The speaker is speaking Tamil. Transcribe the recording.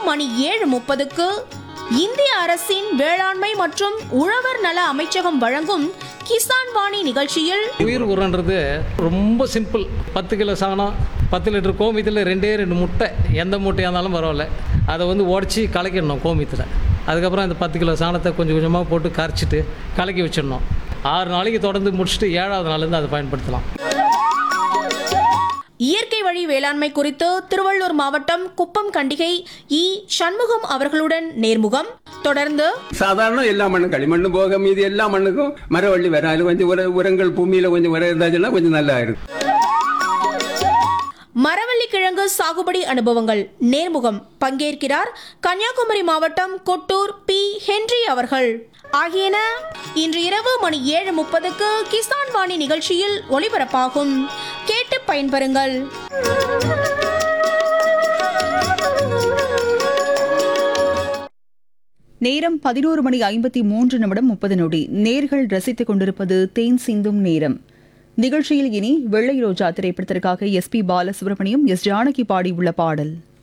மணி 7:30க்கு இந்திய அரசின் வேளாண்மை மற்றும் உழவர் நல அமைச்சகம் வழங்கும் கிசான் வாணி நிகழ்ச்சியில் உயிர் உரன்றது ரொம்ப சிம்பிள். 10 கிலோ சாணம், 10 லிட்டர் கோமியத்தில் 2 முட்டை, எந்த முட்டையாக இருந்தாலும் பரவாயில்ல, அதை உடச்சி கலக்கிடணும் கோமியத்தில். அதுக்கப்புறம் இந்த 10 கிலோ சாணத்தை கொஞ்சம் கொஞ்சமாக போட்டு கரைச்சிட்டு கலக்கி வச்சிடணும். 6 நாளைக்கு தொடர்ந்து முடிச்சுட்டு 7வது நாள்லேருந்து அதை பயன்படுத்தலாம். இயற்கை வழி வேளாண்மை குறித்து திருவள்ளூர் மாவட்டம் குப்பம் கண்டிகை இ. சண்முகம் அவர்களுடன் நேர்முகம். தொடர்ந்து சாதாரண எல்லா மண்ணும் களிமண்ணு போக மீதி எல்லா மண்ணுக்கும் மரவள்ளி வர, அது கொஞ்சம் உரங்கள் பூமியில கொஞ்சம் வர இருந்தாச்சுன்னா கொஞ்சம் நல்லா இருக்கும். மரவள்ளி கிழங்கு சாகுபடி அனுபவங்கள் நேர்முகம். பங்கேற்கிறார் கன்னியாகுமரி மாவட்டம் கொட்டூர் பி. ஹென்றி அவர்கள். ஆகியன இன்று இரவு மணி 7:30க்கு கிசான் வாணி நிகழ்ச்சியில் ஒளிபரப்பாகும். கேட்டு பயன்பெறுங்கள். நேரம் 11:53:30. நேர்கள் ரசித்துக் கொண்டிருப்பது தேன் சிந்தும் நேரம். நிகழ்ச்சியில் இனி வெள்ளை ரோஜா திரைப்படத்திற்காக SP பாலசுப்ரமணியம், S. ஜானகி பாடியுள்ள பாடல்.